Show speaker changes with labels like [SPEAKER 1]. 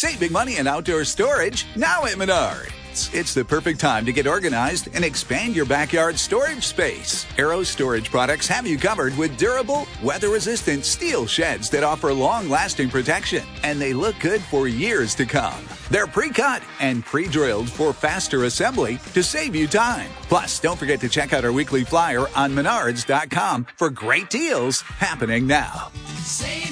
[SPEAKER 1] Save big money in outdoor storage now at Menards. It's the perfect time to get organized and expand your backyard storage space. Arrow Storage products have you covered with durable, weather-resistant steel sheds that offer long-lasting protection, and they look good for years to come. They're pre-cut and pre-drilled for faster assembly to save you time. Plus, don't forget to check out our weekly flyer on Menards.com for great deals happening now.